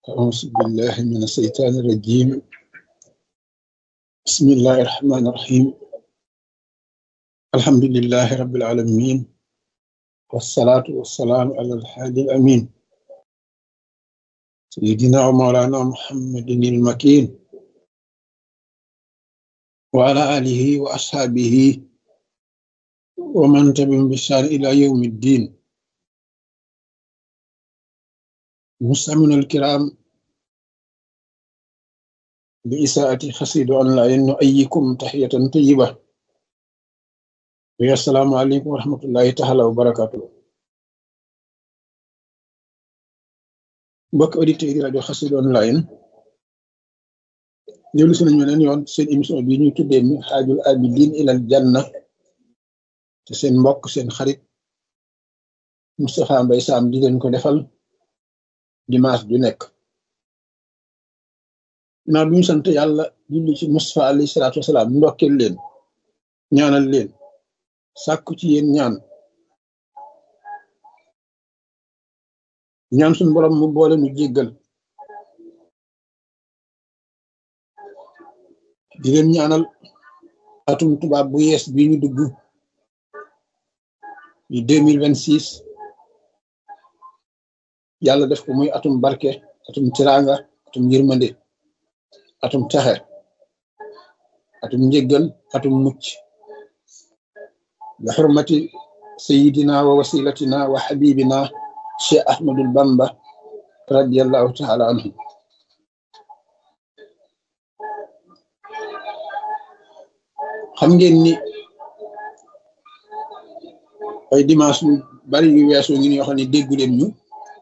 أعوذ بالله من الشيطان الرجيم. بسم الله الرحمن الرحيم. الحمد لله رب العالمين، والصلاة والسلام على الحادي الأمين سيدنا ومولانا محمد المكين وعلى آله وأصحابه ومن تبعهم بإحسان إلى يوم الدين. مستمعينا الكرام، بإساءة خسيد أونلاين نؤيكم تحية طيبة، السلام عليكم ورحمة الله تعالى وبركاته. mbokk auditeurs yi rajo Xassida online dellu si nañu leen yoon seen émission bi ñuy tuddee mi xaajul abidin ilal janna te seen mbokk seen xarit Moustapha Mbaye Sam di leen ko defal dimanche ju nekk. naa bu ñu sant yàlla julli ci Moustapha alayhi salaatu wasalaam ndokkeel leen ñaanal leen sàkku ci yéen ñaan suñu borom mu boole nu jéggal di leen ñaanal atum tubaab bu yees bi ñu dugg di 2026 yàlla def ko muy atum barke, atum tiraanga, atum yërmande, atum texe, atum njéggal, atum mucc bi xurmati sayidina wa wasilatina wa xabibina Cheikh Ahmadul Bamba radiallahu taala anhu. xam ngeen ni ay dimanche yu bari yu weesu ngi ñoo xam ne déggu leen ñu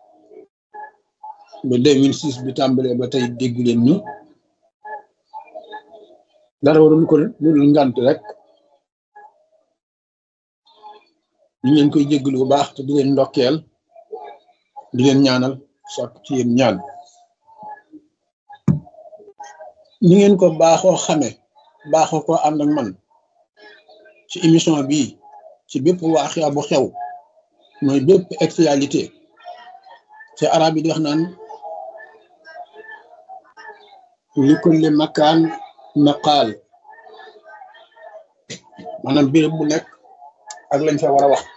ba 2006 bi tàmbalee ba tey déggu leen ñu dara warul ko lu ngant rek ñu leen koy jéggalu bu baax te di leen ndokkeel di leen ñaanal sàkk ci yéen ñaan. ni ngeen ko baaxoo xame baaxoo ko ànd ak man ci émission bii ci bépp waaxia bu xew mooy bépp actualité te arab yi di wax naan li kulli makaan maqaal, maanaam béréb bu nekk ak lañ fa war a wax.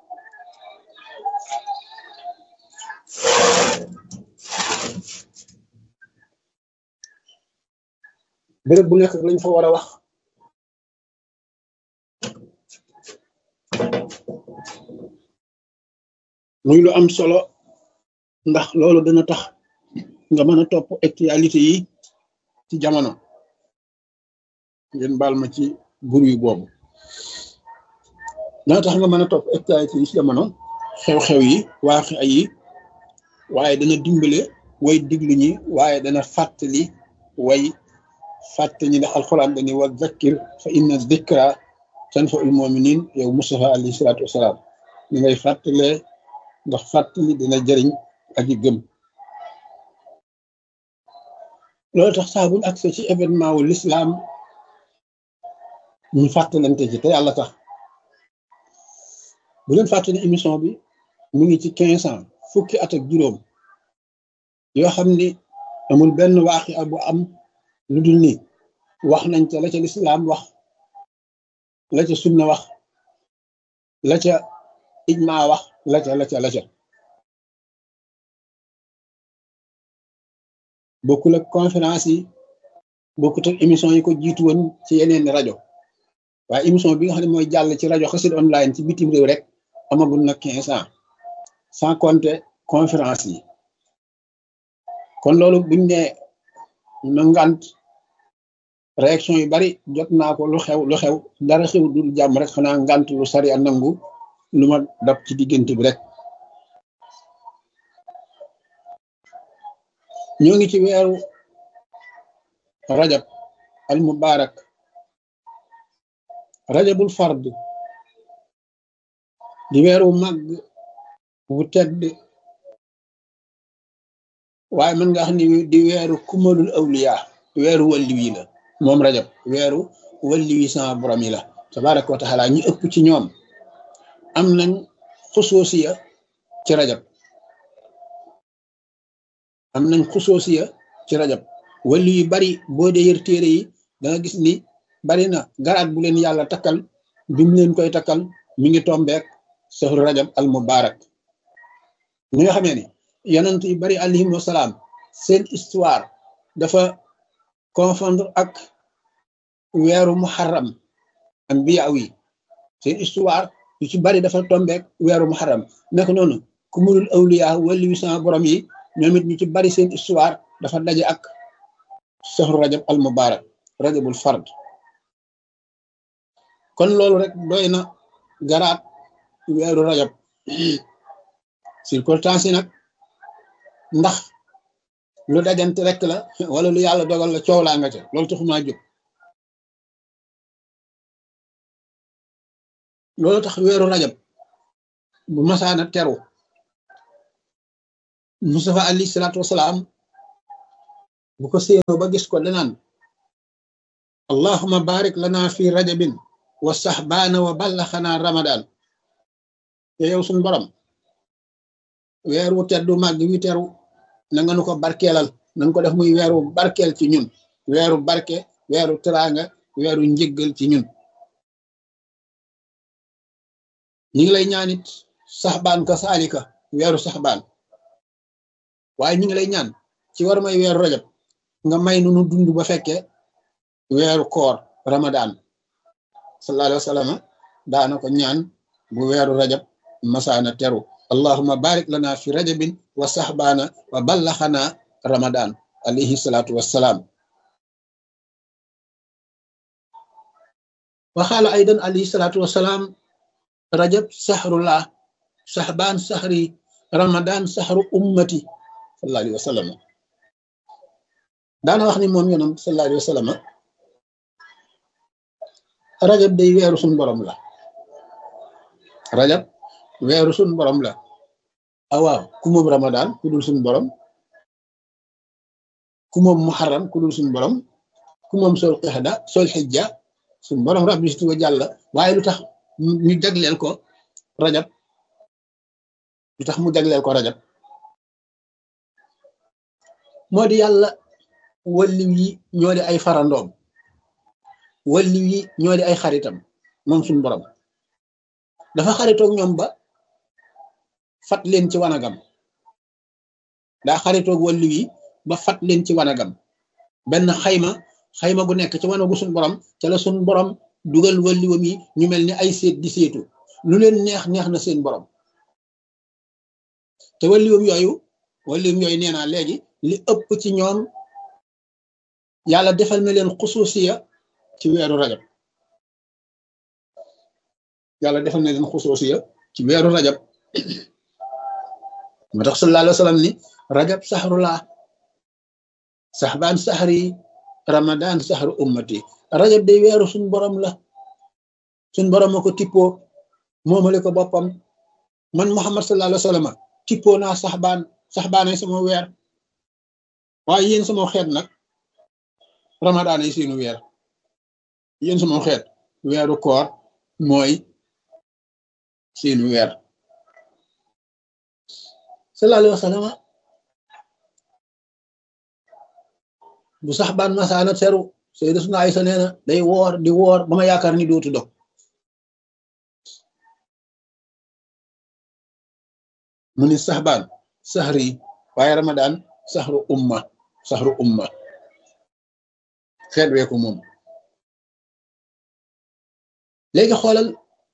béréb bu nekk ak lañ fa war a wax. muy lu am solo ndax loolu dana tax nga mën a topp actualité yi ci jamono. ngeen baal ma ci bur yu boobu. dana tax nga mën a topp actualité yi ci jamono, xew-xew yi waaxi ay yi, waaye dana dimbale way diglu ñi, waaye dana fàttali way fàttali ñi, ndax alxuraan dañuy wa zakkir fa inna zikra tanfa'ul mu'minin. yow Moustapha alayhi salaatu wasalaam ñu ngay fàttalee ndax fàttali dina jëriñ aji gëm. loolu tax saa bu ñu accès ci événement wu l'islam ñu fàttalante ci te yàlla tax. bu leen fàttali émission bi mu ngi ci 15 ans, fukki at ak juróom yoo xam ni amul benn waaxi bu am lu dul ni wax nañ ca la ca l'islam wax, la ca sunna wax, la ca ijma wax, la ca bokkul ak conférence yi, bokkut ak émission yi ko jiitu woon ci yeneen rajo, waaye émission bi nga xam ne mooy jàll ci rajo Xassida online ci bitim réew rek amagul na 15 ans, sans compter conférence yi. kon loolu buñ ne na ngant réaction yu bari jot naa ko lu xew dara xew dul jàmm rek, xanaa ngant lu sari a nangu lu ma dab ci diggante bi rek. ñoo ngi ci weeru rajab al mubarak, rajabul fard, di weeru màgg bu tedd, waaye mën nga xam ni di weeru kumalul awliya, weeru walli wi la moom rajab, weeru walli wi sama borom yi la tabaraka wa taala. ñu ëpp ci ñoom am nañ xusuusiya ci rajab. am nañ xusoosiya ci rajab wali yu bari boo dee yër téere yi da nga gis ni bari na garaat bu leen yàlla takkal bi mu leen koy takkal mi ngi tombeek sahru rajab al mubarak ñi nga xamee ni yonent yu bari alayhim wasalaam seen histoire dafa confondre ak weeru muharram anbiyaaw yi seen histoire yu ci bari dafa tombeek weeru muharram naka noonu kumulul awliya wali wi sama borom yi ñoom it ñu ci bari seen histoire dafa daje ak sahru rajab al mubarak rajabul fard kon loolu rek doy na garaat weeru rajab circonstance yi nag ndax lu dajante rek la wala lu yàlla dogal la coow laa nga ca loolu taxumaa jóg loolu tax weeru rajab bu masaana teru Mustafa alayhi salaatu wasalaam bu ko séenoo ba gis ko danaan allahumma barik lana fi rajabin wa sahbaana wa ballaxana ramadan te yow suñ borom weer wu teddu màgg wi teru na nga nu ko barkeelal na nga ko def muy weeru barkeel ci ñun weeru barke weeru teraanga weeru njëggal ci ñun ñi ngi lay ñaanit saxbaan ka saalika weeru saxbaan waaye ñi ngi lay ñaan ci war may weeru rajab nga may nu nu dund ba fekke weeru koor ramadan sallallahu alayhi wa sallam daana ko ñaan bu weeru rajab masaana teru allahumma barik lana fi rajabin wa sahbana wa ballaxana ramadan alayhi salatu wassalam wa xaala aydan alayhi salatu wassalam rajab sahrullah sahban sahri ramadan sahru ummati sallallahu alayhi wa sallam daana wax ni moom yonam sallallahu alayhi wa sallam rajab day weeru suñ borom la rajab weeru suñ borom la awaaw ku moom ramadan ku dul suñ borom ku moom muharram ku dul suñ borom ku moom sol qixda sol xijja suñ borom rabbi situ wa jàlla waaye lu tax ñu jagleel ko rajab lu tax mu jagleel ko rajab moo di yàlla walliw yi ñoo di ay farandoom walliw yi ñoo di ay xaritam moom suñ borom dafa xaritoog ñoom ba fat leen ci wanagam daa xaritoog walliw yi ba fat leen ci wanagam benn xayma bu nekk ci wanagu suñ borom ca la suñ borom dugal walliwam yi ñu mel ni ay seet di seetu lu leen neex na seen borom te walliwam yooyu nee naa léegi li ëpp ci ñoom yàlla defal na leen xusuusiya ci weeru rajab yàlla defal na leen xusuusiya ci weeru rajab moo tax sallallahu alayhi wa sallam ni rajab sahrullah sahbaan sahri ramadan sahru ummati rajab day weeru suñ borom la suñ borom ma ko tippoo moomale ko boppam man Muhammad sallallahu alayhi wa sallam tippoo naa saxbaan ay sama weer waaye yéen sama xeet nag ramadan ay seenu weer yéen sama xeet weeru koor mooy seenu weer sallallahu alayhi wa sallam bu saxbaan masaana teru sayyidatuna Aysa nee na day woor di woor ba ma yaakaar ni dootu dog mu ni saxbaan sahri waaye ramadan sahru umma xeet wee ko moom léegi xoolal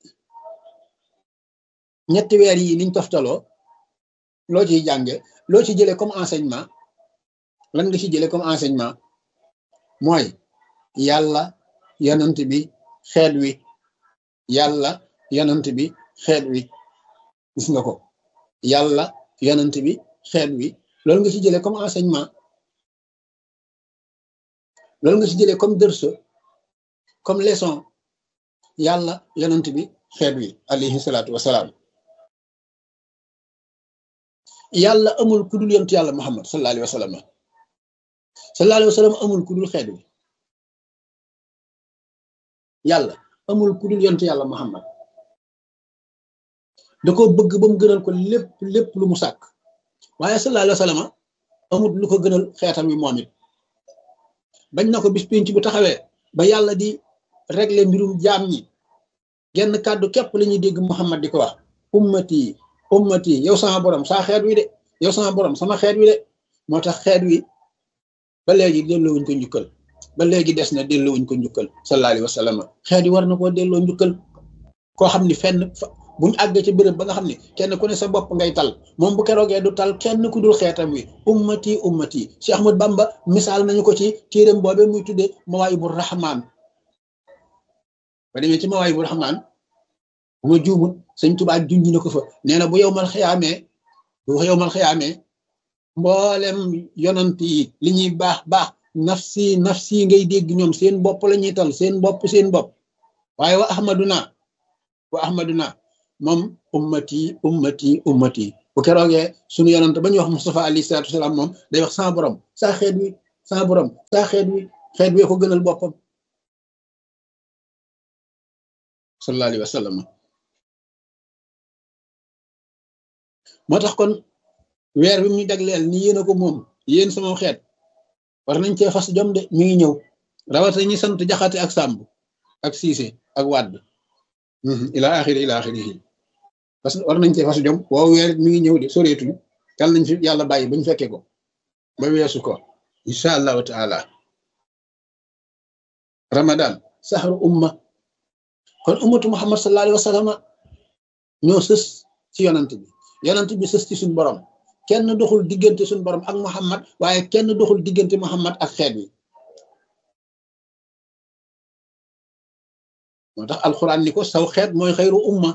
ñetti weer yi niñ toftaloo loo ciy jànge loo ci jëlee comme enseignement lan nga ci jëlee comme enseignement mooy yàlla yonent bi xeet wi yàlla yonent bi xeet wi gis nga ko yàlla yonent bi xeet wi loolu nga ci jëlee comme enseignement loolu nga ci jëlee comme dërso comme leçon yàlla yonent bi xeet wi alayhi salaatu wasalaam yàlla amul ku dul yonent yàlla Muhammad sallallahu alayhi wa sallam sallallahu alayhi wa sallam amul ku dul xeet wi yàlla amul ku dul yonent yàlla Muhammad da ko bëgg ba mu gënal ko lépp lu mu sàkk waaye sallallahu alayhi wa sallam amut lu ko gënal xeetam wi moom it bañ na ko bis pénc bu taxawee ba yàlla di régler mbirum jaam ñi genn kàddu képp la ñuy dégg Muhammad di ko wax ummati ummati yow sama borom saa xeet wi de yow sama borom sama xeet wi de moo tax xeet wi ba léegi delloowuñ ko njukkal ba léegi des na delloowuñ ko njukkal sallallahu alayhi wa sallam xeet yi war na koo delloo njukkal koo xam ni fenn buñ àggee ci béréb ba nga xam ne kenn ku ne sa bopp ngay tal moom bu keroogee du tal kenn ku dul xeetam wi ummati ummati Cheikh Ahmad Bamba misaal nañu ko ci téeram boobee muy tuddee Mawaahibu Rahmaan ba demee ci Mawaahibu Rahmaan bu ma juumut sëñ Tuubaa junj na ko fa nee na bu yowmal xiyaamee mboolem yonant yi li ñuy baax baax nafsi nafsi ngay dégg ñoom seen bopp la ñuy tal seen bopp waaye wa ahmaduna moom ummati ummati ummati bu keroogee suñu yonant ba ñuy wax Mustafa alayhi salaatu wasalaam moom day wax sama borom saa xeet wi sama borom saa xeet wi ko gënal boppam sallallahu alayhi wa sallam moo tax kon weer bi ñu jagleel ni yéen a ko moom yéen sama xeet war nañ cee fas jom de mi ngi ñëw rawata ñi sant jaxate ak sàmb ak siise ak wàdd ila axirihi parce que war nañ cee fas jom woo weer mi ngi ñëw de soreetuñ yàlla nañ fi yàlla bàyyi bañ fekkee ko ba weesu ko insha allahu taala ramadan sahru umma kon ummatu muhammad sallallahu alayhi wa sallam ñoo sës ci yonant bi sës ci suñ borom kenn doxul diggante suñ borom ak muhammad waaye kenn doxul diggante muhammad ak xeet wi moo tax alquran ni ko saw xeet mooy xayru umma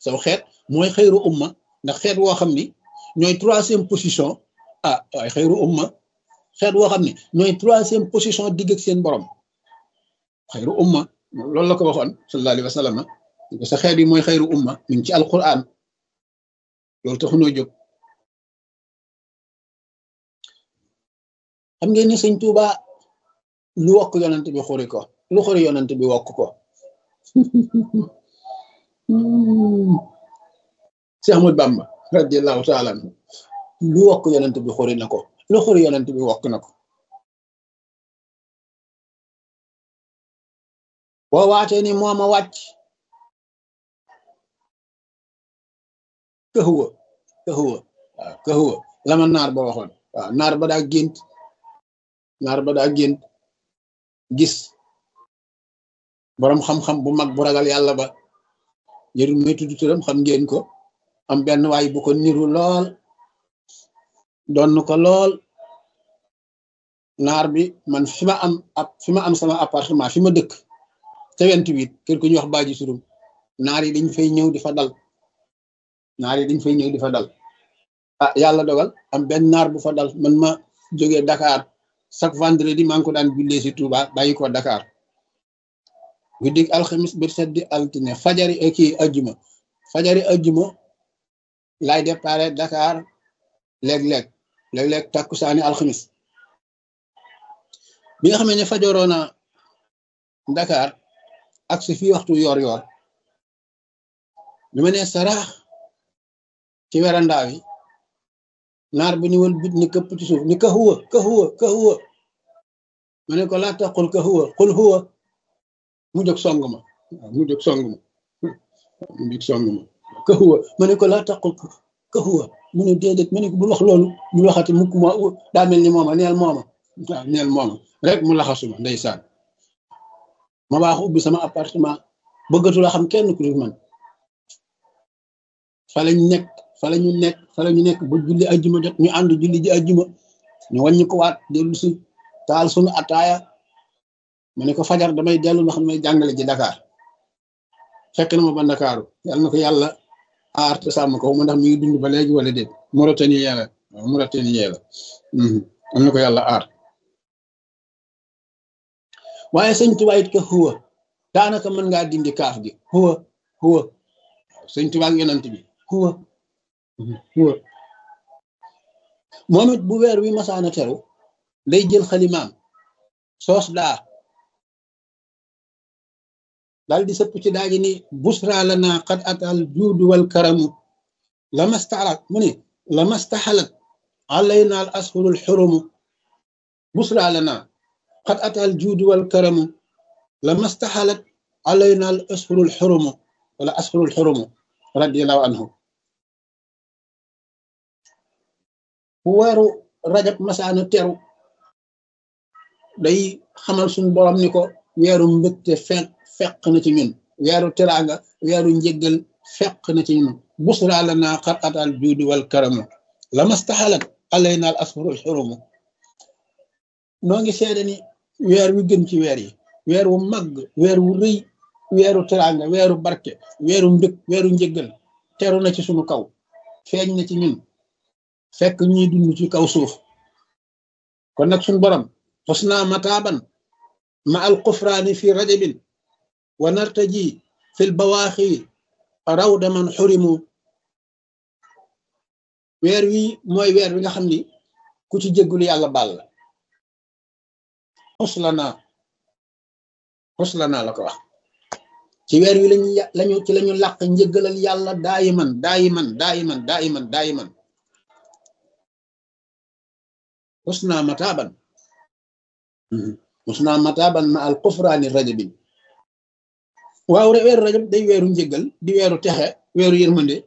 ndax xeet woo xam ni ñooy troisième position waaye xayru umma xeet woo xam ni ñooy troisième position digg ak seen borom xayru umma loolu la ko waxoon sallallahu alayhi wa sallam sa xeet yi mooy xayru umma mi ngi ci alquran loolu taxunoo jóg xam ngeen ni sëñ Tuuba lu wokk yonent bi xuri ko lu xuri yonent bi wokk ko Cheikh Ahmad Bamba radiyallahu taala anhu lu wokk yonent bi xuri na ko lu xuri yonent bi wokk na ko boo waatee ni mooma wàcc këhuwa lama naar ba waxoon waaw naar ba daa gént gis boroom xam-xam bu mag bu ragal yàlla ba jërul may tudd turam xam ngeen ko am benn waay bu ko niru lool doon ko lool naar bi man fi ma am sama appartement fi ma dëkk ca 28 kër ku ñuy wax baaji surum naar yi dañ fay ñëw di fa dal yàlla dogal am benn naar bu fa dal man ma jógee Dakar chaque vendredi maa ngi ko daan jullee si Touba bàyyi ko Dakar guddig alxamis bir seddi altine fajari ajjuma laay déparé Dakar léeg-léeg takkusaani alxamis bi nga xamee ne fajoroona Dakar ak si fii waxtu yor bi ma nee saraax ci werandaa wi naar bi ni wal bit ni këpp ci suuf ni ka huwa ma ne ko laa taqul ka huwa qul huwa mu jóg song ma ka huwa ma ne ko laa taqul ka huwa mu ne déedéet ma ne ko bul wax loolu bul waxati mukk ma daa mel ni mooma neel mooma rek mu laxasuma ndeysaan ma baax ubbi sama appartement bëggatu la xam kenn ku dul man fa la ñu nekk ba julli ajjuma jot ñu ànd julli ji ajjuma ñu wàññi ko waat dellu si taal sunu ataaya ma ne ko fajar damay dellu ndax may jàngale ji Dakar fekk na ma ba Ndakaaru yàlla na ko yàlla aar te sàmm ko ma ndax mi ngi dund ba léegi wala déet Mauritanie la am na ko yàlla aar waaye sëñ Tuubaa it ko huwa daanaka mën ngaa dindi kaaf gi huwa sëñ Tuubaa ak yonent bi huwa moom it bu weer wi masaana teru day jël xalimaam soos daal di sëpp ci daaji ni busra lana qad atal juudu wal karamu lamastaxalat علينا الأشهر الحرم بشرى لنا قد أتى الجود والكرم لما استحلت علينا الأشهر الحرم ولا أشهر الحرم رضي الله عنه weeru rajab masaana teru day xamal suñu borom ni ko weeru mbégte fekk na ci ñun weeru teraanga weeru njëggal fekk na ci ñun busra lana qad atal juudi wal karamu lamastahalat alayna al asfurul xurumu noo ngi seede ni weer wi gën ci weer yi weer wu màgg weer wu rëy weeru teraanga weeru barke weeru mbég weeru njëggal teru na ci suñu kaw feeñ na ci ñun fekk ñuy dund ci kaw suuf kon nag suñu borom xusna mataaban ma al kufraani fi rajabin wa nartaji fil bawaaxi rawda man xurimu weer wi mooy weer wi nga xam ni ku ci jéggul yàlla baal la xuslana la ko wax ci weer wi lañu ci lañu làq njëggalal yàlla daayiman xusna mataaban ma al kufraani rajabin waaw weeru rajab day weeru njëggal di weeru texe weeru yërmande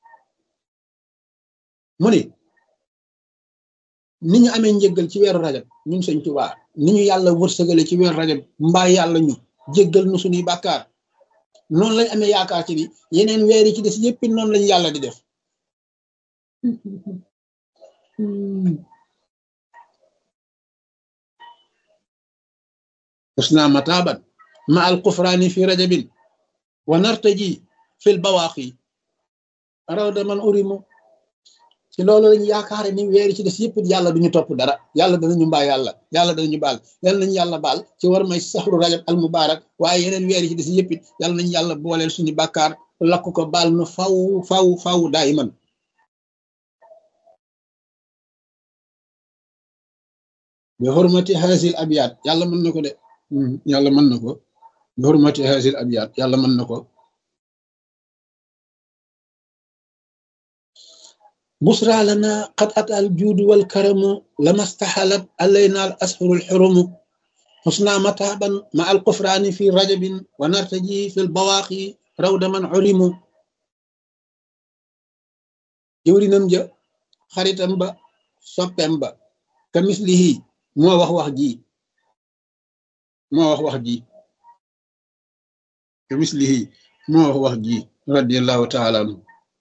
mu ni ni ñu amee njëggal ci weeru rajab ñun Sëñ Tuubaa ni ñu yàlla wërsëgale ci weeru rajab mbaa yàlla ñu jéggal nu suñuy bàkkaar noonu lañ amee yaakaar ci ni yeneen weer yi ci des yépp noonu lañu yàlla di def xusna mataaban ma al kufraani fi rajabin wa nartaji fil bawaaxi rawda man urimu ci loolu lañu yaakaare ni weeri ci des yëpp yàlla duñu topp dara yàlla danañu mbaa yàlla danañu baal yàlla nañu yàlla baal ci war may saxru rajab al mubarak waaye yeneen weeri ci des yëpp yàlla nañu yàlla booleel suñu bàkkaar lakk ko baal nu faw daayiman bi hurmati hasil abiyat yàlla mën na ko de yàlla mën na ko bi hurmati hasil abiyat yàlla mën na ko busra lana qad ata al juudu wal karamu lama stahalat alayna al ashuru al xurumu xusna mataban ma al kufraani fi rajabin wa nartaji fi l bawaaqi rawda man urimu jëwrinam ja xaritam ba soppem ba ka mislihi moo wax ji ka mislihi moo wax ji radiallahu taala anhu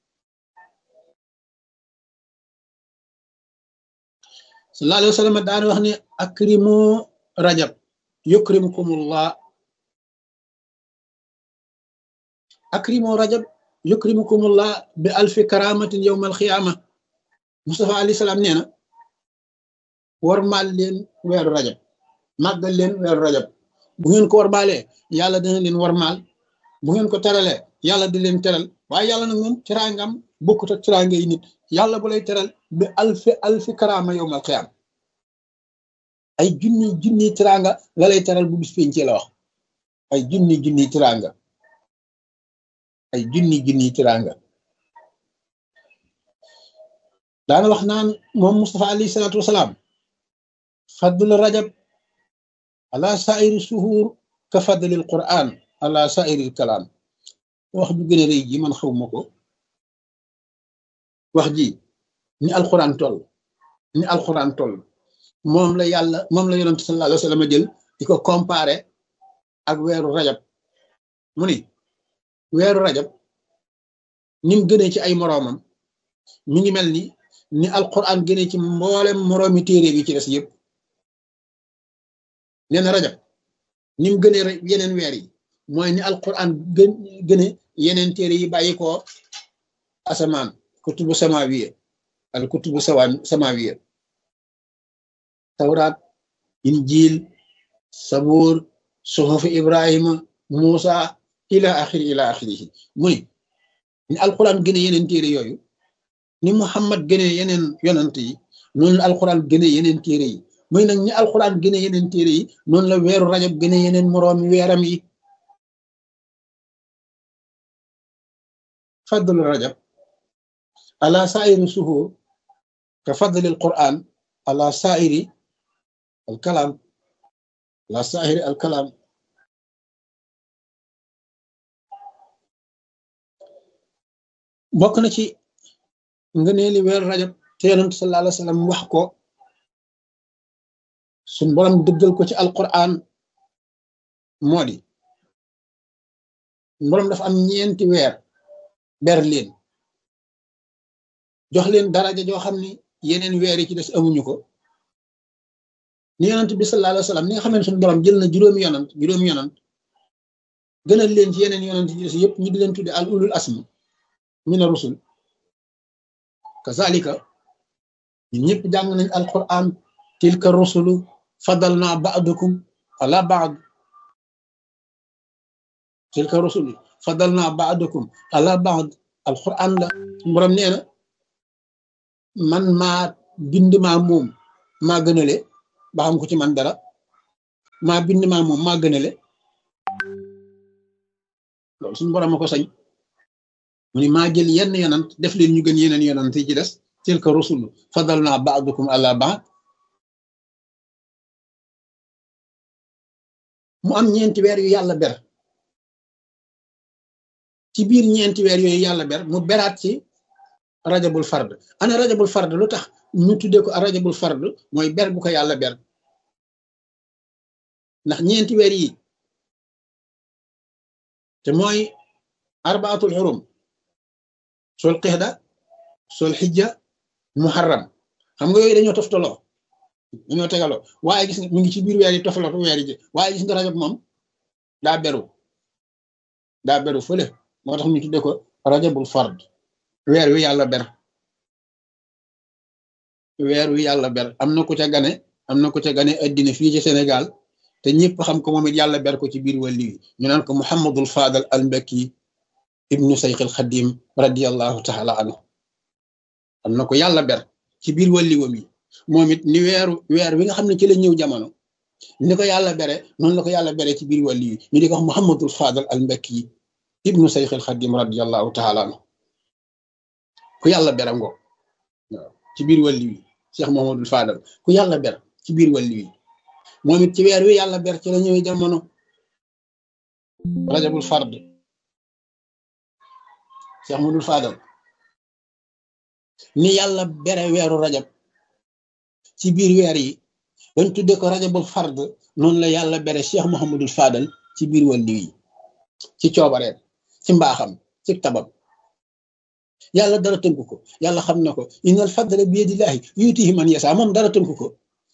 sallallahu alayhi wa sallam daan wax ne akrimu rajab yukrimukumullah bi alfi karamatin yawm alxiyaama Mustafa alayhi salaam nee na warmaal leen weeru rajab màggal leen weeru rajab bu ngeen ko warmaalee yàlla dana leen warmaal bu ngeen ko teralee yàlla di leen teral waaye yàlla nag moom teraangam bokkut ak teraanga yi nit yàlla bu lay teral bi alfi karama yawm alxiyaama ay junni teraanga la lay teral bu bis pénc la wax ay junni teraanga ay junni teraanga daana wax naan moom Mustafa alayhi salaatu wasalaam fadlu rajab ala sairi suhur ka fadlil quran ala sairil kalaam wax ju gën a rëy ji man xaw ma ko wax ji ni alquran toll moom la yonent sallallahu alayhi wa sallam jël di ko comparé ak weeru rajab mu ni weeru rajab ni mu gënee ci ay moroomam mi ngi mel ni alquran gënee ci mboolem moroomi téere bi ci des yëpp nee na rajab ni mu gënee yeneen weer yi mooy ni alquran gëne yeneen téere yi bàyyi ko asamaan kutubu samawiya al kutubu samawiya tawraat injil sabuur suhufu ibrahima muusa ila axirihi mu ni alquran gëne yeneen téere yooyu ni muhammad gëne yeneen yonant yi noonu la alquran gëne yeneen téere yi muy nag ni alquran gëne yeneen téere yi noonu la weeru rajab gëne yeneen moroomi weeram yi fadlu rajab ala sairi suhur ka fadli alquran ala sairi alkalam ala sairi alkalam. bokk na ci ngëneeli weer rajab te yonent sallallahu alayhi wa sallam wax ko suñ borom dëggal ko ci alquran moo di borom dafa am ñeenti weer ber leen jox leen daraja joo xam ni yeneen weer yi ci des amuñu ko ni yonent bi sallallahu alayhi wa sallam ni nga xam ne suñu borom jël na juróomi yonant gënal leen ci yeneen yonant ci des yëpp ñu di leen tudde al ulul asm mina rusul kazalika ñun ñëpp jàng nañ alquran tilka rusulu fadalna ba'dukum ala ba'd tilka rusulu fadalna ba'dukum ala ba'd alquran la borom nee na man maa bind maa moom maa gënale ba xam ko ci man dara maa bind maa moom maa gënale loolu suñu borom a ko sañ mu ni maa jël yenn yonant def leen ñu gën yeneen yonant yi ci des tilka rusulu fadalna ba'dukum ala ba'd mu am ñeenti weer yu yàlla ber ci biir ñeenti weer yooyu yàlla ber mu beraat ci rajabul fard ana rajabul fard lu tax ñu tuddee ko rajabul fard mooy ber bu ko yàlla ber ndax ñeenti weer yi te mooy arbaatul xurum sol qixda sol xijja muharram xam nga yooyu dañoo toftaloo dañoo tegaloo waaye gis nga mu ngi ci biir weer yi toftaloo weer yi waaye gis nga rajab moom daa beru fële moo tax ñu tuddee ko rajabul fard weer wi yàlla ber am na ku ca gane addina fii ci Sénégal te ñëpp xam ko moom it yàlla ber ko ci biir wàlli wi ñu naan ko Muhammadul Fadal al Mbakki ibnu Sayxil Xadim radiyallahu taala anhu am na ko yàlla ber ci biir wàlli wam yi moom it ni weer wi nga xam ne ci la ñëw jamono ni ko yàlla bere noonu la ko yàlla bere ci biir wàlli wi ñu di ko wax Muhammadul Fadal al Mbakki ibnu Sayxil Xadim radiyallahu taala anhu ku yàlla ber ngo waaw ci biir wàlli wi Cheikh Muhammadul Fadal ku yàlla ber ci biir wàlli wi moom it ci weer wi yàlla ber ci la ñëwee jamono rajabul fard Cheikh Muhammadul Fadal ni yàlla bere weeru rajab ci biir weer yi dañ tudde ko rajabul fard noonu la yàlla bere Cheikh Muhammadul Fadal ci biir wàlli wi ci coobareem ci mbaaxam ci tabam yàlla dara tënku ko yàlla xam na ko innal fadla bi yadillahi yutihi man yasa moom dara tënku ko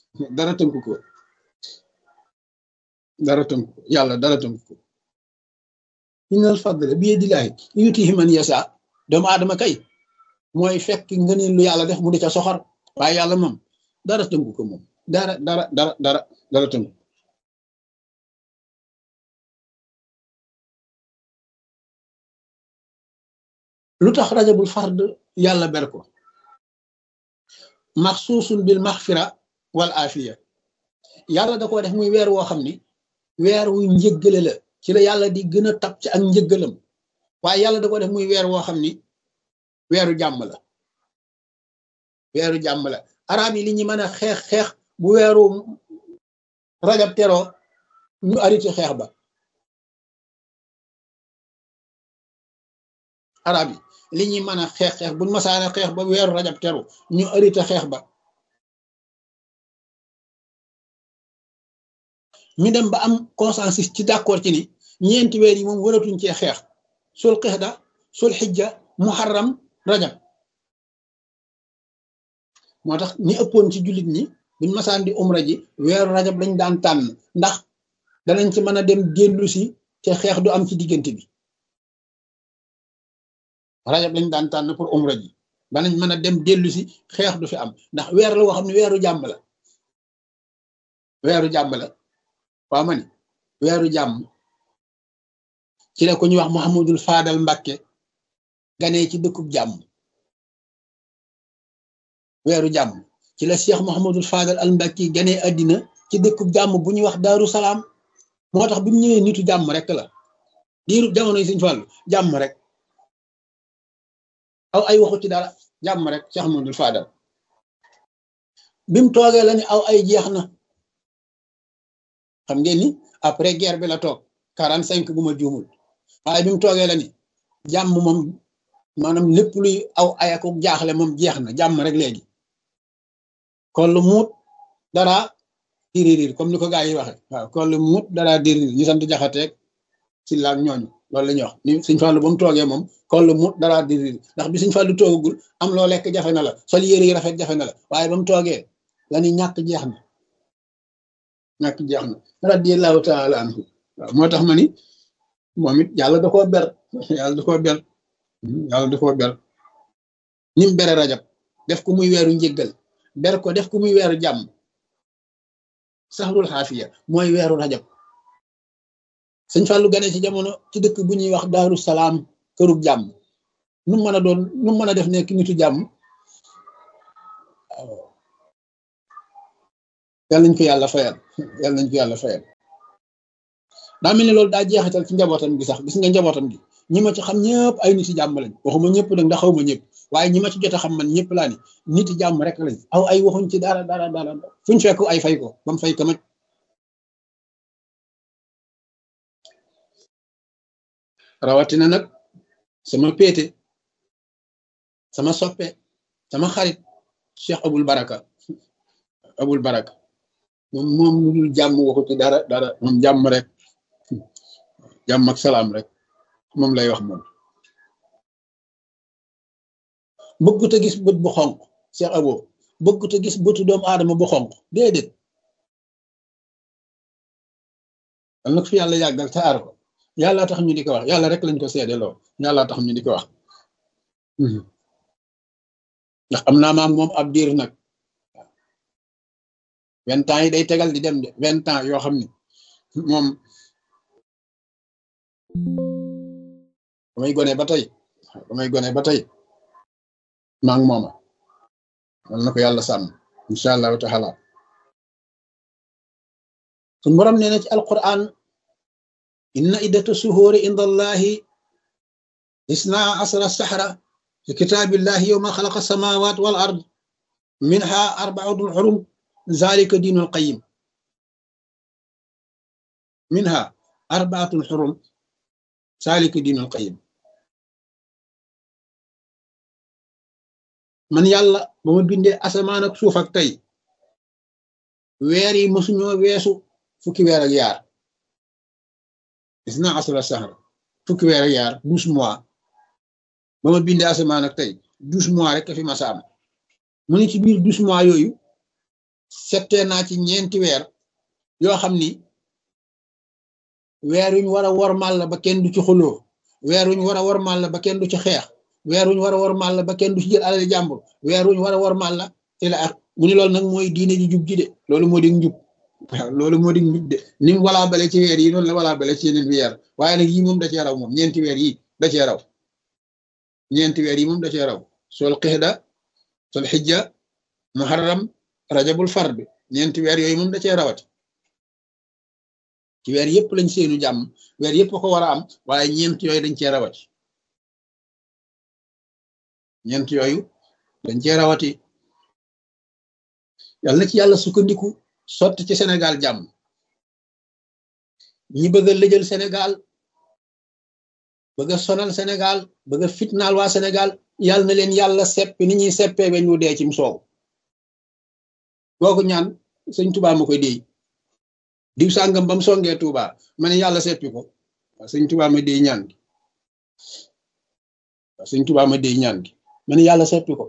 yàlla dara tënku ko innal fadla bi yadillahi yutihi man yasa doomu aadama kay mooy fekk ngëneel lu yàlla def mu di ca soxor waaye yàlla moom dara tënku ko moom dara tënku lu tax rajabul fard yàlla ber ko maxsuusun bil maxfira wal afiya yàlla da koo def muy weer woo xam ni weer wu njëggale la ci la yàlla di gën a tab ci ak njëggalam waaye yàlla da koo def muy weer woo xam ni weeru jàmm la arab yi li ñu mën a xeex bu weeru rajab teroo ñu arrêté xeex ba arab yi li ñuy mën a xeex buñ masaane xeex ba weeru rajab teru ñu arrêté xeex ba ñu dem ba am consensus ci d'accord ci ni ñeenti weer yi moom waratuñ cee xeex sul qixda sul xijja muharram rajab moo tax ñi ëppoon ci jullit ñi buñ masaan di umra ji weeru rajab lañ daan tànn ndax danañ ci mën a dem dellu si te xeex du am ci diggante bi rajab lañ daan tànn pour umra ji danañ mën a dem dellu si xeex du fi am ndax weer la woo xam ne weeru jàmm la waaw ma ni weeru jàmm ci la ko ñuy wax Muhammadul Fadal Mbàkke ganee ci dëkkub jàmm weeru jàmm ci la Cheikh Muhammadul Fadal al Mbàkke ganee àddina ci dëkkub jàmm bu ñuy wax Daaru Salaam moo tax bi mu ñëwee nitu jàmm rek la diiru jamono yi Sëñ Fallu jàmm rek aw ay waxu ci dara jàmm rek Cheikh Muhammadul Fadal bi mu toogee la ni aw ay jeex na xam ngeen ni après guerre bi la toog 45 bu ma juumul waaye bi mu toogee la ni jàmm moom maanaam lépp luy aw ayaku jaaxle moom jeex na jàmm rek léegi kon lu muut dara diriir comme ni ko gaa yi waxe waaw kon lu muut dara diriir ñu sant jaxateeg ci laak ñooñu loolu la ñuy wax ni Sëñ Fallu ba mu toogee moom kon lu muut dara diriir ndax bi Sëñ Fallu toogagul am loo lekk jafe na la sol yére yi rafet jafe na la waaye ba mu toogee la ni ñàkk jeex na ñàkk jeex na radiyallahu taala anhu waaw moo tax ma ni moom it yàlla da koo ber yàlla da koo ber yàlla da koo ber ni mu bere rajab def ko muy weeru njéggal ber ko def ko muy weeru jàmm saxrul xaafiya mooy weeru rajab Sëñ Fallu gane ci jamono ci dëkk bu ñuy wax daaru salaam kërug jàmm nu mën a doon nu mën a def nekk nitu jàmm yàlla nañ ko yàlla fayal yàlla nañ ko yàlla fayal daa mel ni loolu daa jeexital ci njabootam gi sax gis nga njabootam gi ñi ma ci xam ñëpp ay niti jàmm lañ waxuma ñëpp nag ndax xawma ñëpp waaye ñi ma ci jot a xam man ñëpp laa ni niti jàmm rek lañ aw ay waxuñ ci dara fuñ fekk ay fay ko ba mu fay kamaj rawatina nag sama péete sama soppe sama xarit Cheikh Abul Baraka moom lu dul jàmm waxu ci dara moom jàmm rek jàmm ak salaam rek moom lay wax moom bëggut a gis bët bu xonq Cheikh Abo bëggut a gis bëtu doomu aadama bu xonq déedéet al nag fi yàlla yàggal te aar ko yàlla tax ñu di ko wax yàlla rek lañ ko seedeloo yàlla tax ñu di ko wax ndax am naa maam moom ab diir nag 20 ans yi day tegal di dem de 20 ans yoo xam ni moom damay gone ba tey maa ngi mooma wal na ko yàlla sàmm incha allahu taala suñ borom nee na ci alquran inna iddata suhuuri inda allahi isna asra sahra fi kitaabillahi yowma xalaqa samawat wal ard minha arba'atun xurum zalika diinul qayyim minha arba'atun xurum zalika diinul qayyim man yàlla ba ma bindee asamaan ak suuf ak tey weer yi mësuñoo weesu fukki weer ak yaar isna asra sahra fukki weer ak yaar 12 mois ba ma bindee asamaan ak tey 12 mois rek fi ma saam mu ni ci biir 12 mois yooyu settee naa ci ñeenti weer yoo xam ni weer wuñ war a wormaal la ba kenn du ci xuloo weer wuñ war a wormaal la ba kenn du ci xeex weer wuñ war a wormaal la ba kenn du ci jël alal jàmbur weer wuñ war a wormaal la te la ak mu ni loolu nag mooy diine ji jub ji de loolu moo di njub waaw loolu moo di njub de ni mu walaa bale ci weer yi noonu la walaa bale ci yeneen weer waaye nag yii moom da cee raw moom ñeenti weer yi da cee raw ñeenti weer yi moom da cee raw sol qixda sol xijja muharram rajabul fard ñeenti weer yooyu moom da cee rawati ci weer yëpp lañ seenu jàmm weer yëpp ko war a am waaye ñeent yooyu dañ cee rawati ñeent yooyu dañ cee rawati yàlla na ci yàlla sukkandiku sotti ci Sénégal jàmm ñi bëgg a lëjal Sénégal bëgg a sonal Sénégal bëgg a fitnaal waa Sénégal yàlla na leen yàlla seppi ni ñuy seppee ba ñu dee cim soow boo ko ñaan sëñ Touba ma koy déy diw sàngam ba mu songee Touba ma ne yàlla seppi ko waaw sëñ Touba ma déy ñaan gi waaw sëñ Touba ma déy ñaan gi ma ne yàlla seppi ko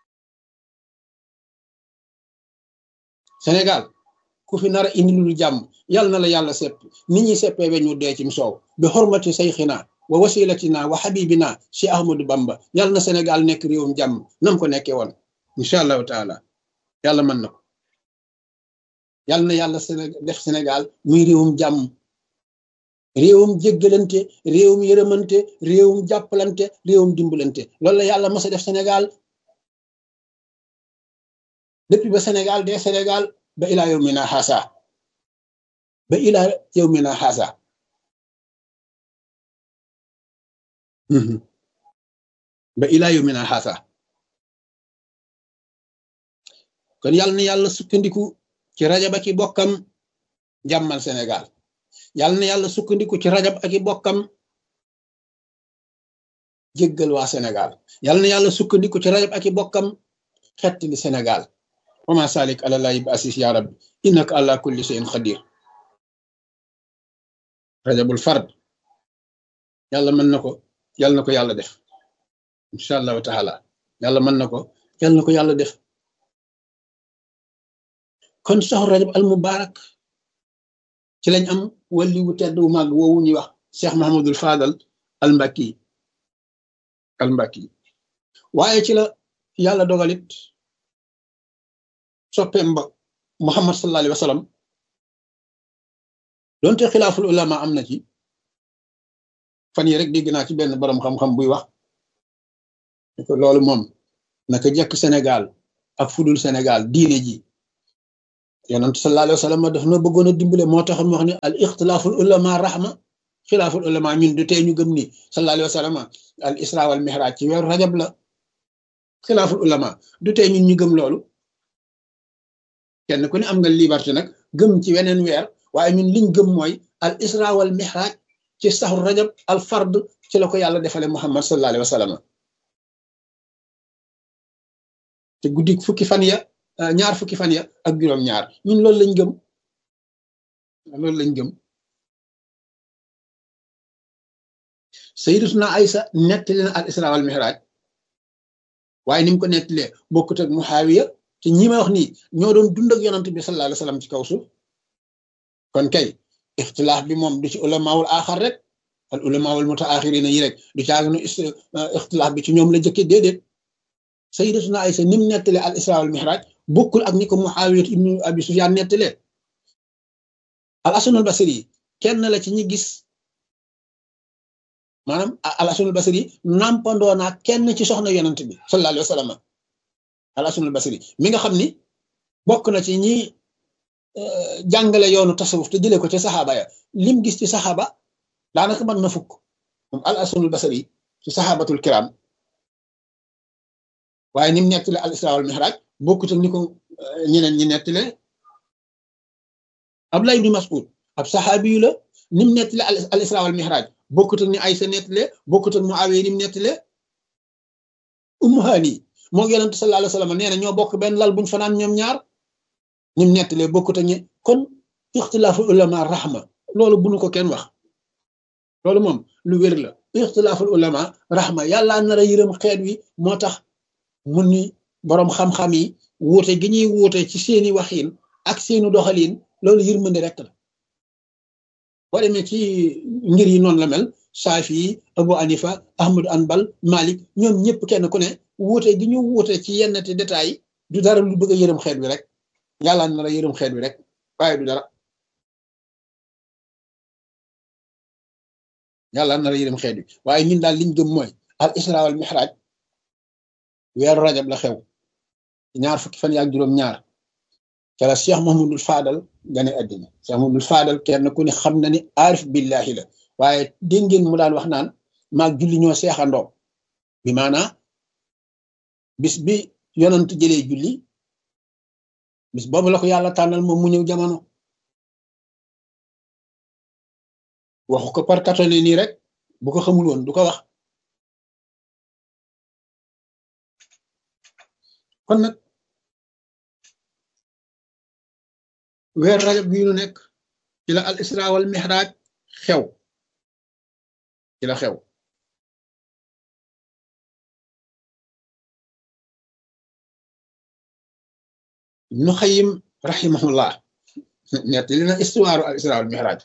Sénégal ku fi nar a indi lu jàmm yàlla na la yàlla seppi nit ñi seppee ba ñu dee cim soow bi xormati sayxina wa wasilatina wa xabibina si Ahmadou Bamba yàlla na Sénégal nekk réewum jàmm nam ko nekkee woon incha allahu taala yàlla mën na ko yàlla na yàlla def Sénégal muy réewum jàmm réewum jéggalante réewum yërëmante réewum jàppalante réewum dimbalante loolu la yàlla mas a def Sénégal depuis ba Sénégal dee Sénégal ba ilaa yawmina haasa ba ilaa yawmina haasa ba ilaa yawmina haasa kon yàlla na yàlla sukkandiku ci rajab ak i bokkam jàmmal Sénégal yàlla na yàlla sukkandiku ci rajab ak i bokkam jéggal waa Sénégal yàlla na yàlla sukkandiku ci rajab ak i bokkam xettali Sénégal wa ma salik ala lahi bi asis ya rabbi innaka ala kulli shay'in qadir rajabul fard yàlla mën na ko yàlla na ko yàlla def incha allahu taala yàlla mën na ko yàlla na ko yàlla def kon saxu rajab al mubarak ci lañ am wali wu tedd wu màgg woowu ñuy wax Cheikh Mahamadul Fadal al Mbakki waaye ci la yàlla dogalit soppeem ba Muhammad sallallahu alayhi wa sallam doonte xilaaful ulama am na ci fan yi rek dégg naa ci benn borom xam-xam buy wax loolu moom naka jekk Sénégal ak fudul Sénégal diine ji yonent sallallahu alayhi wa sallam daf na bëggoon a dimbale moo tax mu wax ne al ixtilaaful ulama rahma xilaaful ulama ñun du tey ñu gëm ni sallallahu alayhi wa sallam al isra wal mihraj ci weeru rajab la xilaaful ulama du tey ñun ñu gëm loolu kenn ku ne am nga liberté nag gëm ci weneen weer waaye ñun liñ gëm mooy al isra wal mihraj ci saxru rajab al fard ci la ko yàlla defale Muhammad sallallahu alayhi wa sallam te guddi fukki fan ya ñaar fukki fan ya ak juróom-ñaar ñun loolu lañ gëm sayyidatuna Aysa nettali na al isra wal mihraj waaye ni mu ko nettalee bokkut ak Muawiya te ñi may wax nii ñoo doon dund ak yonant bi sallallahu alayhi wa sallam ci kaw suuf kon kay ixtilaaf bi moom du ci ulamaawul aaxar rek al ulamaawul mutaaxirina yi rek du caaginu ixtilaaf bi ci ñoom la jëkke déedéet sayyidatuna Aysa ni mu nettalee al isra wal mihraj bokkul ak ni ko Muawiya ibnu Abi Sufyaan nettalee al Hasanul Basri kenn la ci ñi gis maanaam al Hasanul Basri nampandoo naa kenn ci soxna yonant bi sallallahu alayhi wa sallam al Hasanul Basri mi nga xam ni bokk na ci ñi jàngale yoonu tasawuf te jëlee ko ci saxaaba ya lim gis ci saxaaba daanaka mën na fukk moom al Hasanul Basri ci saxaabatul kiram waaye ni mu nettale al isra wal mihraj bokkut ak ni ko ñeneen ñi nettale Abdullah ibn Mas'ud ab saxaabi yu la ni mu nettale al isra wal mihraj bokkut ak ni Aysa nettale bokkut ak Muawiya ni mu nettale Ummu Hani moo yonent sallallahu alayhi wa sallam nee na ñoo bokk benn lal buñ fanaan ñoom ñaar ni mu nettalee bokkut ak ñi kon ixtilaafu ulama rahma loolu bu nu ko kenn wax loolu moom lu wér la ixtilaafu ulama rahma yàlla nar a yërëm xeet wi moo tax mun ni boroom xam-xam yi wuute gi ñuy wuute ci seeni waxiin ak seeni doxaliin loolu yërmande rek la boo demee ci ngir yi noonu la mel Saafi Abu Hanifa Ahmad Anbal Malik ñoom ñëpp kenn ku ne wuute gi ñu wuute ci yenn te détails du dara lu bëgg a yërëm xeet wi rek yàlla na la yërëm xeet wi rek waaye du dara yàlla na la yërëm xeet wi waaye ñun daal liñ gëm mooy al isra wal mihraj weeru rajab la xew ñaar fukki fan yaak juróom-ñaar ca la Cheikh Mahamadul Fadal gane àddina Cheikh Mahamadul Fadal kenn ku ne xam na ni aarif billahi la waaye dégg ngeen mu daan wax naan maag julli ñoo seexandoo bi maanaa bis bi yonant jëlee julli bis boobu la ko yàlla tànnal moom mu ñëw jamono waxu ko par katone nii rek bu ko xamul woon du ko wax kon nag weer rajab bii nu nekk ci la al isra wal mihraj xew ci la xew Ibnu Xayyim rahimahullah ñett li na istuwaaru al isra wal mihraj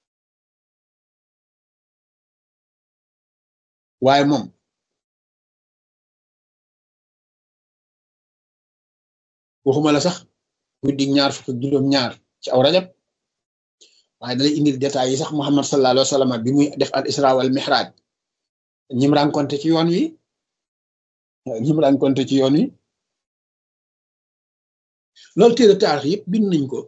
waaye moom waxuma la sax guddi ñaar fukk ak juróom-ñaar ci aw rajab waaye dalay indil détails yi sax Muhammad sallallahu alayhi wa sallam bi muy def al isra wal mihraj ñim rencontré ci yoon wi loolu téere taarix yëpp bind nañ ko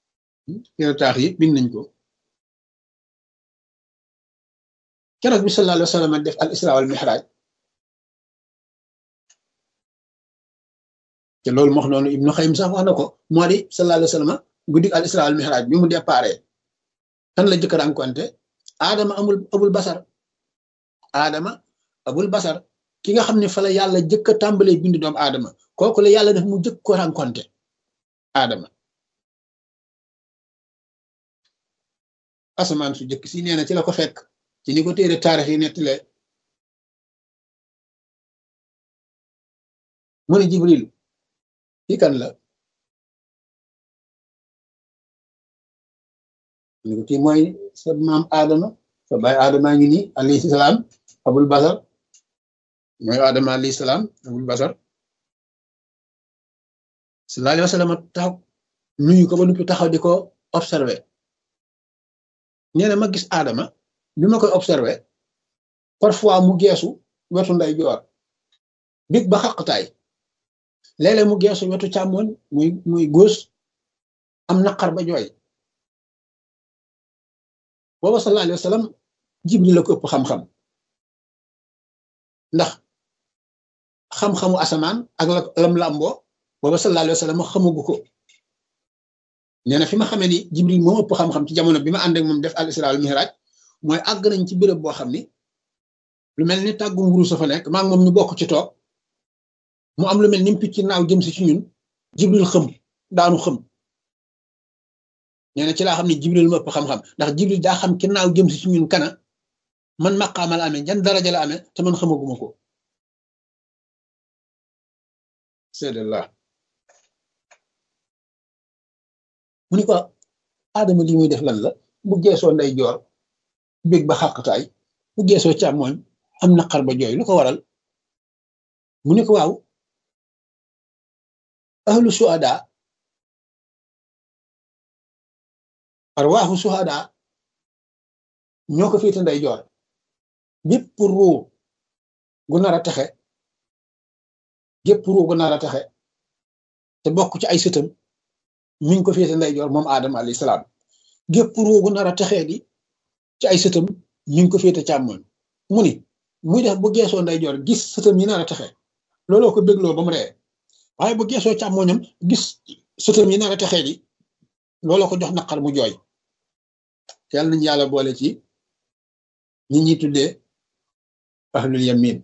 keroog bi sallallahu alayhi wa sallam def al isra wal mihraj te loolu moo wax noonu Ibnu Xayyim sax wax na ko moo di sallallahu alayhi wa sallam guddi al isra al mihraj bi mu déparé kan la jëkk rencontré Adama abul basar Adama abul basar ki nga xam ne fa la yàlla jëkk a tàmbalee bind doomu Adama kooku la yàlla def mu jëkk ko rencontré Adama asamaan su jëkk si nee na ci la ko fekk ci ni ko téere taarix yi nettalee mu ne Jibril kii kan la ni ko kii mooy sa maam Adama sa baay Adama ngi nii alayhi salaam abul basar mooy Adama alayhi salaam abul basar sallallahu alayhi wa sallam taxaw nuyu ko ba noppi taxaw di ko observé nee na ma gis Adama bi ma koy observé parfois mu geesu wetu nday joor big ba xaqtaay léeg-léeg mu geesu wetu càmmoñ muy góos am naqar ba jooy booba sallallahu alayhi wa sallam Jibril la ko ëpp xam-xam ndax xam-xamu asamaan ak lam làmboo booba sallallahu alayhi wa sallam xamugu ko nee na fi ma xamee ni Jibril moo ëpp xam-xam ci jamono bi ma ànd ak moom def al isra al mihraj mooy àgg nañ ci béréb boo xam ni lu mel ni tàggu nguru sa fa nekk maa ngi moom ñu bokk ci toog mu am lu mel ni picc naaw jëm si ci ñun Jibril xëm daanu xëm nee na ci laa xam ne Jibril ma ëpp xam-xam ndax Jibril daa xam ki naaw jëm si ci ñun kana man maqaama la amee jan daraja la amee te man xamaguma ko seedallah mu ni ko Adama lii muy def lan la bu geesoo nday joor bég ba xàqtaay bu geesoo càmmooñ am naqar ba jooy lu ko waral mu ni ko waaw ahlu suhada arwaaxu suhada ñoo ko féete nday joor gépp ruu gu nar a texe gépp ruu gu nar a texe te bokk ci ay sëtam mi ngi ko féete nday joor moom Adama alayhi salaam gépp ruu gu nar a texee di ci ay sëtam mi ngi ko féete càmmoñ mu ni muy def bu geesoo nday joor gis sëtam yi nar a texe looloo ko bégloo ba mu ree waaye bu geesoo càmmoñam gis sëtam yi nar a texee di looloo ko jox naqar mu jooy yàlla nañu yàlla boole ci ñi ñi tuddee ahlul yamin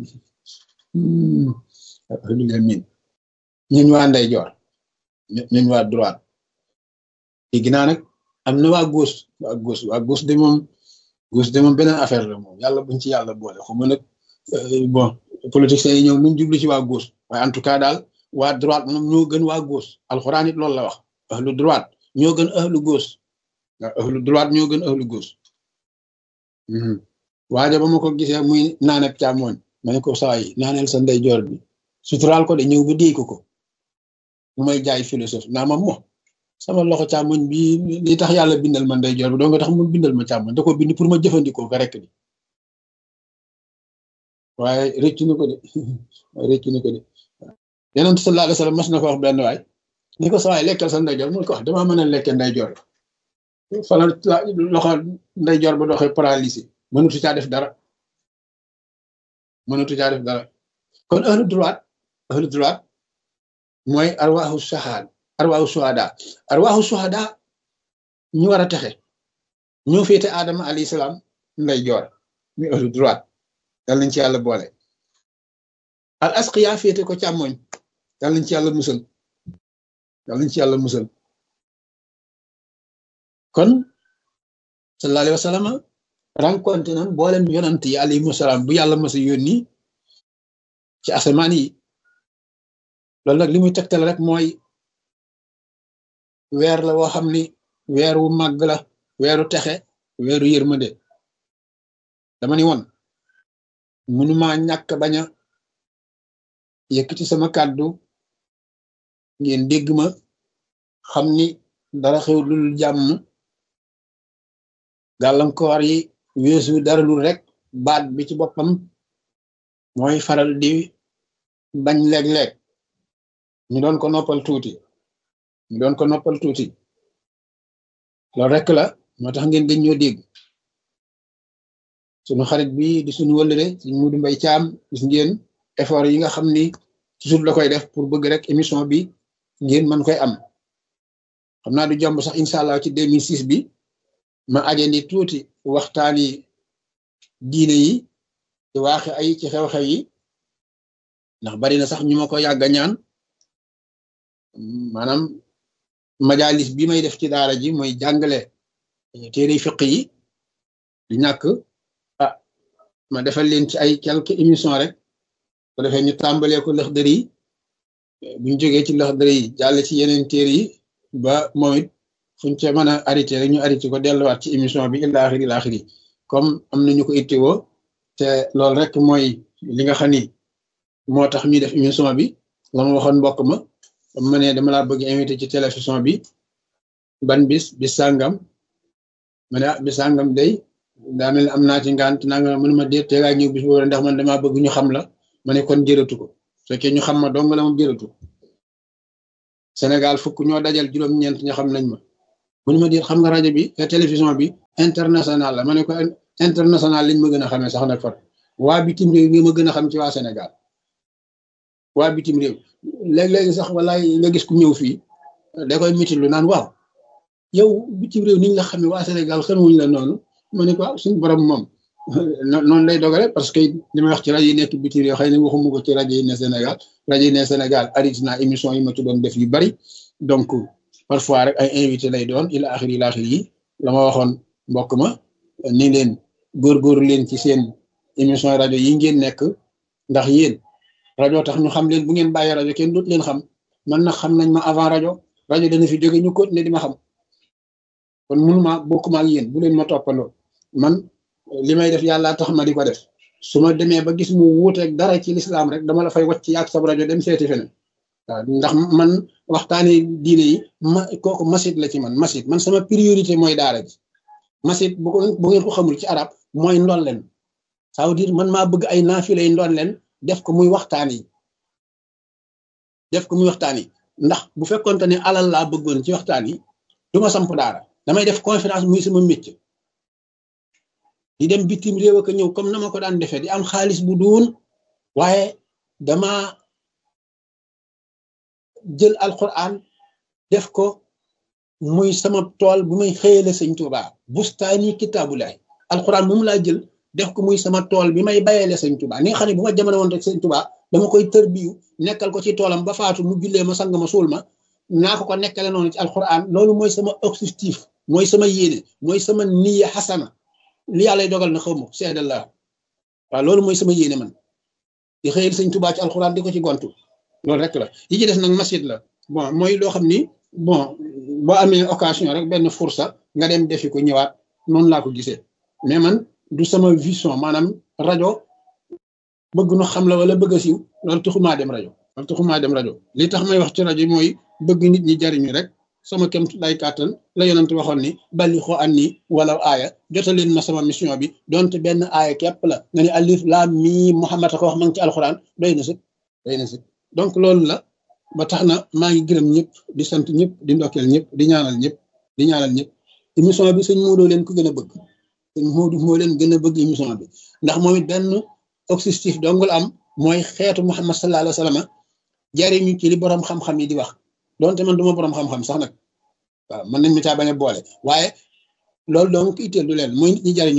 ahlul yamin ñun waa nday joor ñun waa droite léegi naa nag am na waa gauche de moom beneen affaire la moom yàlla buñ ci yàlla boole xaw ma nag bon politiciens yi ñëw nuñ jublu ci waa gauche waaye en tout cas daal waa droite moom ñoo gën waa gauche alxuraan it loolu la wax ahlu droite ñoo gën ahlu gauche waaw ahlu droite ñoo gën ahlu gauche waaye ba ma ko gisee muy naaneb càmmooñ ma ne ko saa yi naaneel sa ndeyjoor bi suturaal ko de ñëw ba déy ko mu may jaay philosophe naa ma mo sama loxo càmmoñ bi li tax yàlla bindal ma ndeyjoor bi doo nga tax mu bindal ma càmmoñ da ko bind pour ma jëfandikoo ko rek di waaye rëccu na ko de Yonent sallallahu alayhi wa sallam mas na ko wax benn waay ni ko sa waay lekkal sa ndeyjoor mu ko wax damaa mën a lekke ndeyjoor fa la loxo ndeyjoor ba doxee paralysé mënatu caa def dara kon ahlu droite mooy arwaaxu suhada ñu war a texe ñoo féete Adama alayhi salaam ndeyjoor muy ahlu droite yàlla nañ ci yàlla boole al asqiya féete ko càmmoñ yàlla nañ ci yàlla musal kon sallallahu alayhi wa sallam rencontré nan boolem yonant yi alayhimu salaam bu yàlla masa yónni ci asamaan yi loolu nag li muy tegtal rek mooy weer la woo xam ni weer wu màgg la weeru texe weeru yërmande dama ni woon mënuma ñàkk bañ a yëkkati sama kàddu ngeen dégg ma xam ni dara xew lul jàmm gàllankoor yi weesu dara lul rek baat bi ci boppam mooy faral di bañ léeg-léeg ñu doon ko noppal tuuti loolu rek la moo tax ngeen gën ñoo dégg sunu xarit bi di suñu wëllëre suñu Mudu Mbay Caam gis ngeen effort yi nga xam ni toujours la koy def pour bëgg rek émission bi ngeen mën koy am xam naa du jomb sax incha allah ci 2006 bi ma ajandi tuuti waxtaani diine yi ci waaxe ay ci xew-xew yi ndax bari na sax ñu ma ko yàgg a ñaan maanaam majalis bi may def ci daara ji mooy jàngale téere fiq yi du ñàkk ah ma defal leen ci ay quelques émissions rek ko defee ñu tàmbalee ko Laxdari yi buñ jógee ci Laxdari yi jàll ci yeneen téere yi ba moom it fuñ ca mën a arrêté rek ñu arrêté ko delluwaat ci émission bi ilaaxiri comme am nañu ko itteewoo te loolu rek mooy li nga xam ni moo tax ñuy def émission bi la ma waxoon mbokk ma ne dama laa bëgg invité ci télévision bi ban bis sàngam ma ne bis sàngam day daa mel ne am naa ci ngant nanga mënuma déet teegaa ñëw bis boobu ndax man damaa bëgg ñu xam la ma ne kon jërëtu ko su fekkee ñu xam ma dong la moom jërëtu Sénégal fukk ñoo dajal juróom-ñeent ña xam nañ ma mënuma déet xam nga rajo bi télévision bi international la ma ne ko international liñ ma gën a xamee sax nag far waa bitim réew ñi ma gën a xam ci waa Sénégal waa bitim réew léeg-léegi sax walaay nga gis ku ñëw fii da koy mitil lu naan waaw yow bitim réew niñ la xamee waa Sénégal xamuñ la noonu ma ne ko suñu borom moom noonu lay dogale parce que li may wax ci rajo yi nekk bitim réew xëy na waxuma ko ci rajo yi ne Sénégal rajo yi ne Sénégal arrêté naa émission yi ma ci doon def yu bari donc parfois rek ay invité lay doon ila axiri yi la ma waxoon mbokk ma ni leen góorgóorlu leen ci seen émission rajo yi ngeen nekk ndax yéen rajo tax ñu xam leen bu ngeen bàyyee rajo kenn dootu leen xam man nag xam nañ ma avant rajo dana fi jóge ñu continuer di ma xam kon mënuma bokkuma ak yéen bu leen ma toppandoo man li may def yàlla tax ma di ko def su ma demee ba gis mu wuuteeg dara ci lislaam rek dama la fay wàcc yàgg sab rajo dem seeti feneen waaw ndax man waxtaani diine yi kooku masit la ci man sama priorité mooy daara ji masit bu ngeen ko xamul ci arab mooy ndolleen ça veut dire man maa bëgg ay naafilay ndolleen def ko muy waxtaan yi ndax bu fekkonte ne alal laa bëggoon ci waxtaan yi du ma samp daara damay def conférence muy sama métier di dem bitim réew ak ñëw comme na ma ko daan defee di am xaalis bu duun waaye dama jël alquran def ko muy sama tool bu may xëyale sëñ Tuubaa bustaani kitaabulaay alquran moom laa jël def ko muy sama tool bi may bayele sëñ Tuubaa ni nga xam ne bu ma jamono woon rek sëñ Tuubaa dama koy tërbiyu nekkal ko ci toolam ba faatu mu jullee ma sang ma suul ma naa ko nekkale noonu ci alquran loolu mooy sama objectif mooy sama yéene mooy sama niya xasana li yàlla dogal na xaw ma seedallah waaw loolu mooy sama yéene man di xëyal sëñ Tuubaa ci alquran di ko ci gontu loolu rek la yi ci des nag masit la bon mooy loo xam ni bon boo amee occasion rek benn fursa nga dem defi ko ñëwaat noonu laa ko gisee mais man du sama vision maanaam rajo bëgg nu xam la wala bëgg a siiw loolu taxumaa dem rajo li tax may wax ci rajo mooy bëgg nit ñi jariñu rek sama kem lay kàttan la yonent waxoon ni bali xoo an ni wala aaya jotaleen ma sama mission bi donte benn aaya képp la nga ne alif laam miim Muhammad a ko wax ma ngi ci alxuraan doy na sëkk donc loolu la ba tax na maa ngi gërëm ñëpp di sant ñëpp di ndokkeel ñëpp di ñaanal ñëpp émission bi sëñ Modou leen ko gën a bëgg sëñ Modou moo leen gën a bëgg émission bi ndax moom it benn objectif dongul am mooy xeetu Muhammad sallallahu alayhi wa sallam jariñu ci li borom xam-xam yi di wax donte man duma borom xam-xam sax nag waaw mën nañ mi caa bañ a boole waaye loolu donc itteel du leen mooy nit ñi jariñu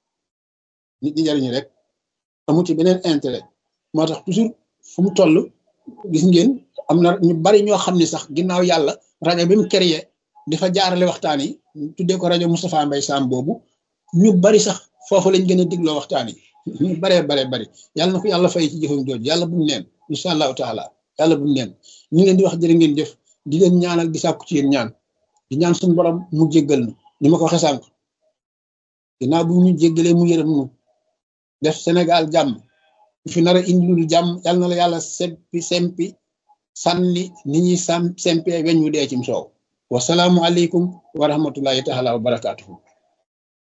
rek amu ci beneen intérêt moo tax toujours fu mu toll gis ngeen am na ñu bari ñoo xam ne sax ginnaaw yàlla rajo bi mu créé dafa jaarale waxtaan yi tuddee ko rajo Moustapha Mbaye Sam boobu ñu bari sax foofu lañ gën a digloo waxtaan yi ñu bari yàlla na ko yàlla fay ci jëfam jooju yàlla bu mu neen incha allahu taala yàlla bu mu neen ñu ngi leen di wax jërë ngeen jëf di leen ñaanal di sàkku ci yéen ñaan di ñaan suñu borom mu jéggal nu ni ma ko waxee sànq ginnaaw bu ñu jéggalee mu yërëm nu def Sénégal jàmm fi nar a indi lu jàmm yàlla na la yàlla sempi sànni ni ñuy sempee weñ wu dee cim soow wasalaamu aleykum wa rahmatullahi taala wa barakaatuhu